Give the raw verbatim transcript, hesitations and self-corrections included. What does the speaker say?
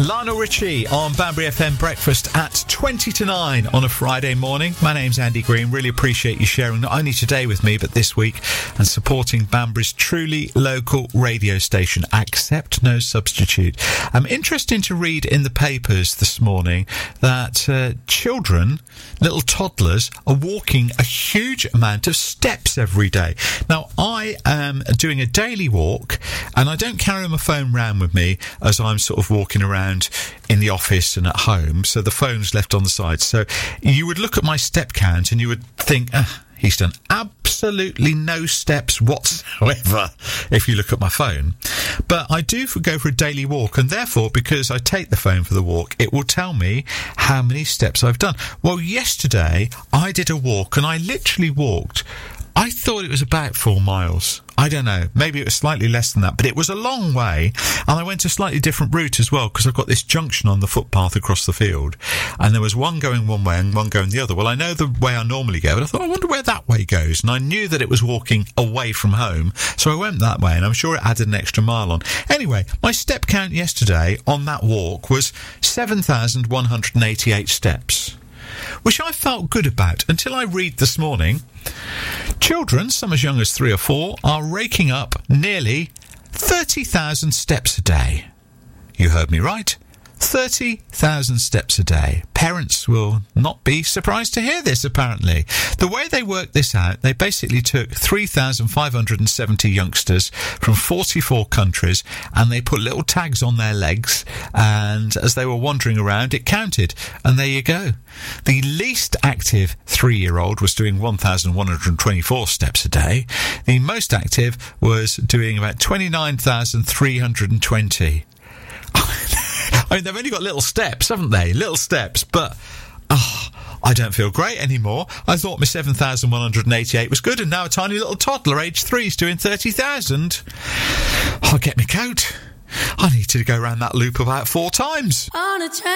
Lionel Richie on Banbury F M Breakfast at twenty to nine on a Friday morning. My name's Andy Green. Really appreciate you sharing not only today with me, but this week, and supporting Banbury's truly local radio station. Accept no substitute. Um, interesting to read in the papers this morning that uh, children, little toddlers, are walking a huge amount of steps every day. Now, I am doing a daily walk, and I don't carry my phone round with me as I'm sort of walking around in the office and at home, so the phone's left on the side. So you would look at my step count and you would think, ah, he's done absolutely no steps whatsoever if you look at my phone. But I do go for a daily walk, and therefore, because I take the phone for the walk, it will tell me how many steps I've done. Well, yesterday I did a walk, and I literally walked, I thought it was about four miles. I don't know. Maybe it was slightly less than that, but it was a long way. And I went a slightly different route as well, because I've got this junction on the footpath across the field. And there was one going one way and one going the other. Well, I know the way I normally go, but I thought, I wonder where that way goes. And I knew that it was walking away from home. So I went that way, and I'm sure it added an extra mile on. Anyway, my step count yesterday on that walk was seven thousand one hundred eighty-eight steps, which I felt good about until I read this morning. Children, some as young as three or four, are raking up nearly thirty thousand steps a day. You heard me right. thirty thousand steps a day. Parents will not be surprised to hear this, apparently. The way they worked this out, they basically took three thousand five hundred seventy youngsters from forty-four countries, and they put little tags on their legs, and as they were wandering around, it counted. And there you go. The least active three-year-old was doing one thousand one hundred twenty-four steps a day. The most active was doing about twenty-nine thousand three hundred twenty. I mean, they've only got little steps, haven't they? Little steps, but oh, I don't feel great anymore. I thought my seven thousand one hundred eighty-eight was good, and now a tiny little toddler, age three, is doing thirty thousand. I'll get my coat. I need to go around that loop about four times. On a